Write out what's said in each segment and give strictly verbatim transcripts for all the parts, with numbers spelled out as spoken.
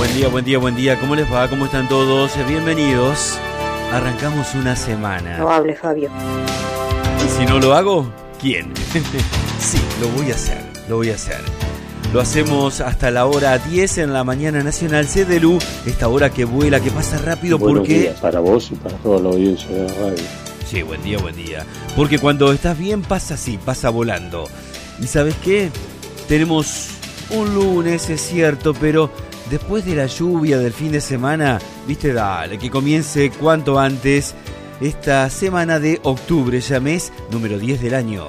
Buen día, buen día, buen día. ¿Cómo les va? ¿Cómo están todos? Bienvenidos. Arrancamos una semana. No hable, Fabio. ¿Y si no lo hago? ¿Quién? Sí, lo voy a hacer, lo voy a hacer. Lo hacemos hasta la hora diez en la mañana nacional C D L U. Esta hora que vuela, que pasa rápido. Buenos porque... días para vos y para toda la audiencia de la radio. Sí, buen día, buen día. Porque cuando estás bien pasa así, pasa volando. ¿Y sabes qué? Tenemos un lunes, es cierto, pero después de la lluvia del fin de semana, viste, dale, que comience cuanto antes esta semana de octubre, ya mes número diez del año.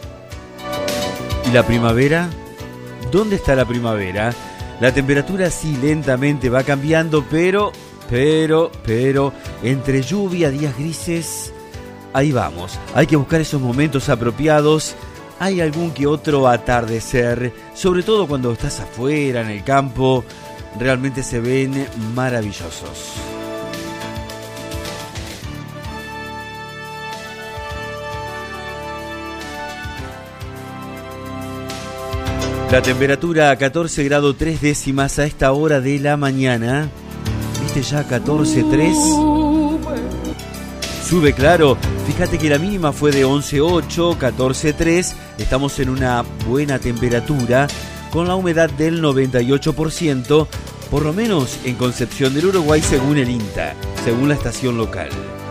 ¿Y la primavera? ¿Dónde está la primavera? La temperatura sí lentamente va cambiando, pero, pero, pero, entre lluvia, días grises, ahí vamos. Hay que buscar esos momentos apropiados. Hay algún que otro atardecer, sobre todo cuando estás afuera, en el campo, realmente se ven maravillosos. La temperatura a catorce grados tres décimas a esta hora de la mañana. ¿Viste ya catorce tres? Sube, claro. Fíjate que la mínima fue de once ocho, catorce tres. Estamos en una buena temperatura con la humedad del noventa y ocho por ciento, por lo menos en Concepción del Uruguay según el INTA, según la estación local.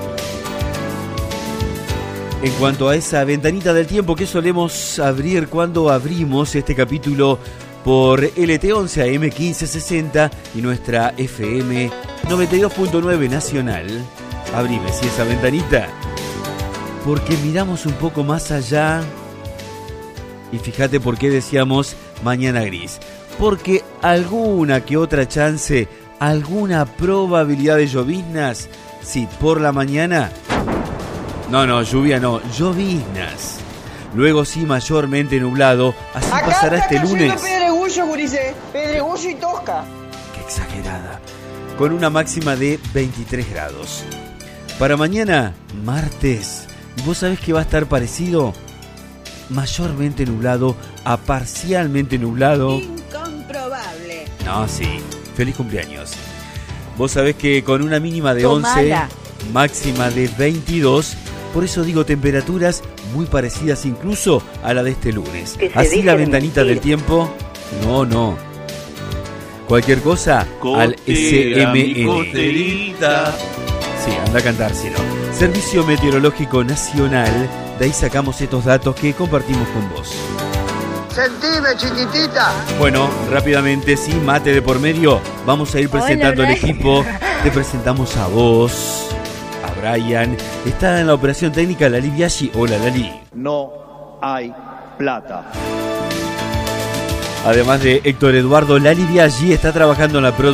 En cuanto a esa ventanita del tiempo que solemos abrir cuando abrimos este capítulo por L T once A M quince sesenta y nuestra F M noventa y dos punto nueve nacional, abrime si esa ventanita, porque miramos un poco más allá. Y fíjate por qué decíamos mañana gris, porque alguna que otra chance, alguna probabilidad de lloviznas, sí, por la mañana. No, no, lluvia no, lloviznas. Luego sí, mayormente nublado. Así acá pasará está este lunes. Pedregullo, gurice. Pedregullo y Tosca. Qué exagerada. Con una máxima de veintitrés grados. Para mañana, martes. ¿Y vos sabés que va a estar parecido? Mayormente nublado a parcialmente nublado. Incomprobable. No, sí. Feliz cumpleaños. Vos sabés que con una mínima de Tomala. once, máxima de veintidós. Por eso digo temperaturas muy parecidas incluso a la de este lunes. Así la ventanita del tiempo. No, no. Cualquier cosa Cotera, al S M mi N. coterita. Sí, anda a cantárselo. Servicio Meteorológico Nacional. De ahí sacamos estos datos que compartimos con vos. Sentime, chiquitita. Bueno, rápidamente, sin mate de por medio, vamos a ir presentando Hola, al equipo. Te presentamos a vos, a Brian. Está en la operación técnica Lali Biaggi. Hola, Lali. No hay plata. Además de Héctor Eduardo, Lali Biaggi está trabajando en la producción.